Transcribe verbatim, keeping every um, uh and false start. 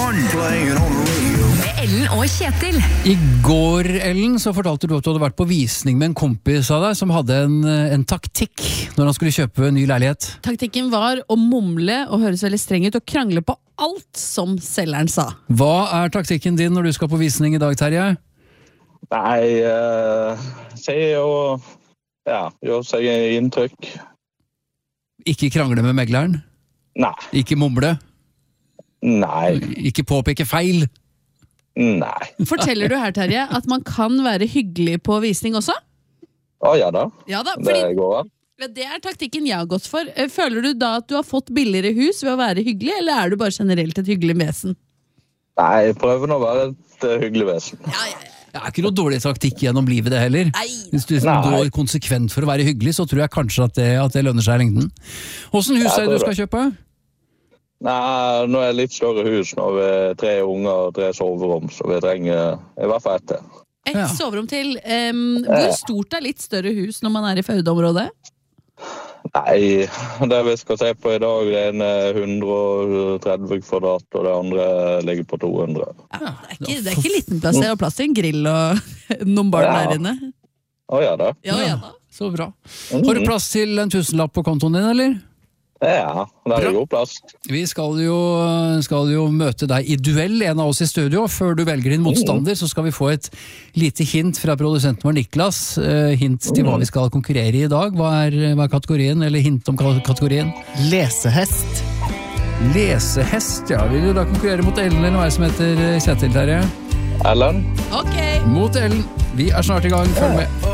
one playing on the radio. Med Ellen og Kjetil. I går, Ellen, så fortalte du at du hadde vært på visning med en kompis av deg som hadde en, en taktikk når han skulle kjøpe en ny leilighet. Taktikken var å mumle og høres veldig streng ut og krangle på alt som selgeren sa. Hva er taktikken din når du skal på visning i dag, Terje? Nei, uh, sier jo, ja, jo, sier inntrykk. Ikke krangle med megleren? Nei. Ikke mumle? Nei. Ikke påpeke feil? Nei. Forteller du her, Terje, at man kan være hyggelig på visning også? Å, ja da. Ja da, fordi Det går an. det er taktikken jeg har gått for. Føler du da at du har fått billigere hus ved å være hyggelig, eller er du bare generelt et hyggelig vesen? Nei, jeg prøver nå å være et uh, hyggelig vesen. Ja, ja, ja. Det er ikke noe dårlig taktikk gjennom livet det heller. Nei. Hvis du går konsekvent for å være hyggelig, så tror jeg kanskje at det, at det lønner seg i lengden. Hvordan hus er det du skal kjøpe? Nei, nå er det litt større hus når vi er tre unger og tre soverom, så vi trenger i hvert fall ett til. Et Ja. soverom til. Um, hvor stort er litt større hus når man er i Førde-området? Nei, det vi skal se på i dag, det er en hundre og tretti kvadrat, og det andre ligger på to hundre. Ja, det, er ikke, det er ikke liten plass. Det er plass til en grill og noen barn Ja. der inne. Å, ja da. Ja, ja da. Så bra. Har du plass til en tusenlapp på kontoen din, eller? Ja, det er god plass. Vi skal jo, skal jo møte deg i duell, en av oss i studio. Før du velger din motstander, så skal vi få et lite hint fra produsenten vår Niklas. Eh, hint til hva vi skal konkurrere i i dag. Hva er, hva er kategorien, eller hint om kategorien? Lesehest. Lesehest, ja. Vil du da konkurrere mot Ellen, eller hva som heter Kjetil, Terje? Ellen? Ok. Mot Ellen. Vi er snart i gang. Følg med.